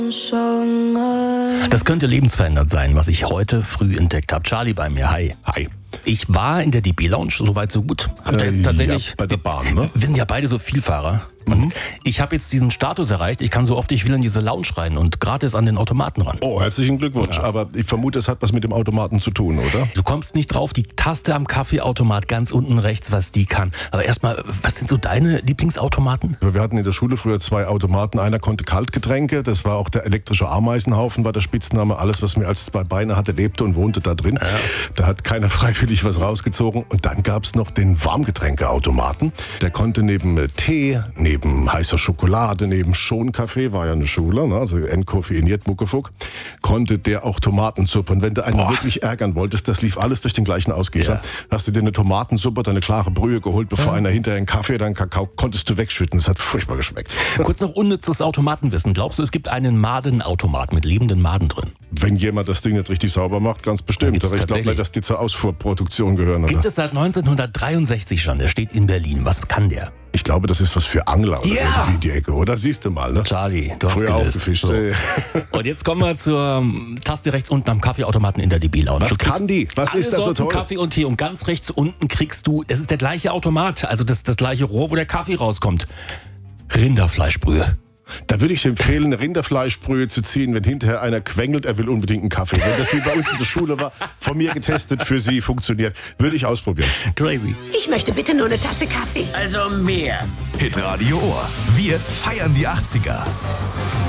Das könnte lebensverändert sein, was ich heute früh entdeckt habe. Charlie bei mir, hi. Hi. Ich war in der DB Lounge, soweit so gut. Hab da jetzt tatsächlich, ja, bei der Bahn, ne? Wir sind ja beide so Vielfahrer. Und ich habe jetzt diesen Status erreicht, ich kann so oft ich will in diese Lounge rein und gratis an den Automaten ran. Oh, herzlichen Glückwunsch. Ja. Aber ich vermute, es hat was mit dem Automaten zu tun, oder? Du kommst nicht drauf, die Taste am Kaffeeautomat ganz unten rechts, was die kann. Aber erstmal, was sind so deine Lieblingsautomaten? Wir hatten in der Schule früher 2 Automaten. Einer konnte Kaltgetränke, das war auch der elektrische Ameisenhaufen, war der Spitzname. Alles, was mir als 2 Beine hatte, lebte und wohnte da drin. Ja. Da hat keiner freiwillig was rausgezogen. Und dann gab es noch den Warmgetränkeautomaten. Der konnte neben Tee, neben heißer Schokolade, neben Schonkaffee, war ja eine Schule, ne? Also entkoffeiniert, Muckefuck, konnte der auch Tomatensuppe. Und wenn du einen wirklich ärgern wolltest, das lief alles durch den gleichen Ausgießer. Ja. Hast du dir eine Tomatensuppe, deine klare Brühe geholt, bevor einer hinterher einen Kaffee oder einen Kakao, konntest du wegschütten. Das hat furchtbar geschmeckt. Kurz noch unnützes Automatenwissen. Glaubst du, es gibt einen Madenautomat mit lebenden Maden drin? Wenn jemand das Ding nicht richtig sauber macht, ganz bestimmt. Aber ich glaube nicht, dass die zur Ausfuhrproduktion gehören. Oder? Gibt es seit 1963 schon. Der steht in Berlin. Was kann der? Ich glaube, das ist was für Angler oder irgendwie in die Ecke, oder? Siehst du mal, ne? Charlie, du hast früher gelöst. Auch gefischt. So. Und jetzt kommen wir zur Taste rechts unten am Kaffeeautomaten in der DB Lounge. Was kann die? Was ist das so toll? Kaffee und Tee und ganz rechts unten kriegst du, das ist der gleiche Automat, also das gleiche Rohr, wo der Kaffee rauskommt. Rinderfleischbrühe. Da würde ich empfehlen, eine Rinderfleischbrühe zu ziehen, wenn hinterher einer quengelt, er will unbedingt einen Kaffee. Wenn das wie bei uns in der Schule war, von mir getestet, für Sie funktioniert, würde ich ausprobieren. Crazy. Ich möchte bitte nur eine Tasse Kaffee. Also mehr. Hitradio Ohr. Wir feiern die 80er.